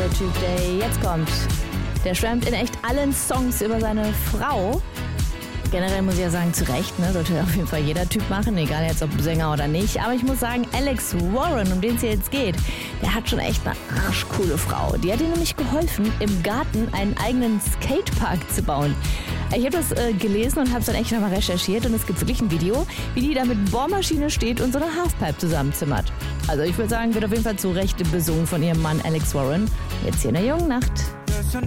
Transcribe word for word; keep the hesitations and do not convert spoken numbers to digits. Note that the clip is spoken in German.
der Typ, der jetzt kommt. Der schwärmt in echt allen Songs über seine Frau. Generell muss ich ja sagen, zu Recht, ne? Sollte auf jeden Fall jeder Typ machen, egal jetzt ob Sänger oder nicht. Aber ich muss sagen, Alex Warren, um den es hier jetzt geht, der hat schon echt eine arschcoole Frau. Die hat ihm nämlich geholfen, im Garten einen eigenen Skatepark zu bauen. Ich habe das äh, gelesen und habe es dann echt nochmal recherchiert und es gibt wirklich ein Video, wie die da mit Bohrmaschine steht und so eine Halfpipe zusammenzimmert. Also ich würde sagen, wird auf jeden Fall zu Recht besungen von ihrem Mann Alex Warren. Jetzt hier in der jungen Nacht.